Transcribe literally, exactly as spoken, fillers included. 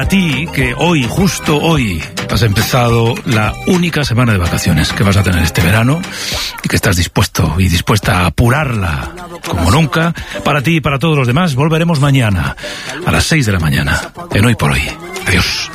A ti, que hoy, justo hoy, has empezado la única semana de vacaciones que vas a tener este verano y que estás dispuesto y dispuesta a apurarla como nunca, para ti y para todos los demás, volveremos mañana a las seis de la mañana, en Hoy por Hoy. Adiós.